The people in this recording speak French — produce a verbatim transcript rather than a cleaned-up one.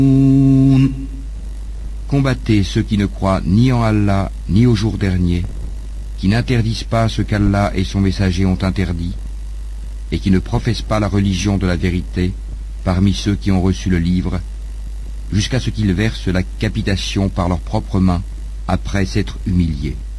Combattez ceux qui ne croient ni en Allah ni au jour dernier, qui n'interdisent pas ce qu'Allah et son messager ont interdit, et qui ne professent pas la religion de la vérité parmi ceux qui ont reçu le livre, jusqu'à ce qu'ils versent la capitation par leurs propres mains après s'être humiliés.